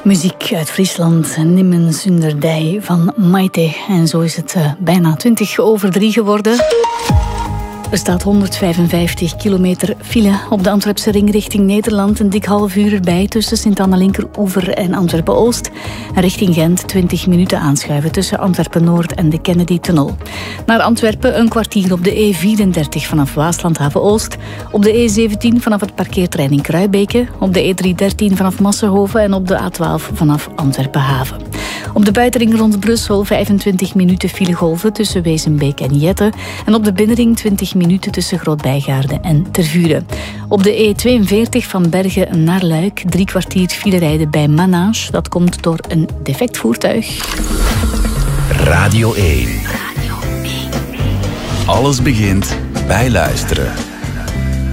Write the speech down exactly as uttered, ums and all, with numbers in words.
Muziek uit Friesland, Nimmen zonder dij van Maite. En zo is het uh, bijna twintig over drie geworden. Er staat honderdvijfenvijftig kilometer file op de Antwerpse ring richting Nederland. Een dik half uur erbij tussen Sint-Anna-Linkeroever en Antwerpen-Oost. En richting Gent twintig minuten aanschuiven tussen Antwerpen-Noord en de Kennedy-tunnel. Naar Antwerpen een kwartier op de E vierendertig vanaf Waaslandhaven-Oost. Op de E zeventien vanaf het parkeerterrein in Kruibeke. Op de E driehonderddertien vanaf Massenhoven en op de A twaalf vanaf Antwerpen-Haven. Op de buitenring rond Brussel vijfentwintig minuten filegolven tussen Wezenbeek en Jette. En op de binnenring twintig minuten tussen Groot-Bijgaarden en Tervuren. Op de E tweeënveertig van Bergen naar Luik drie kwartier file rijden bij Manage. Dat komt door een defect voertuig. Radio één. Radio één. Alles begint bij luisteren.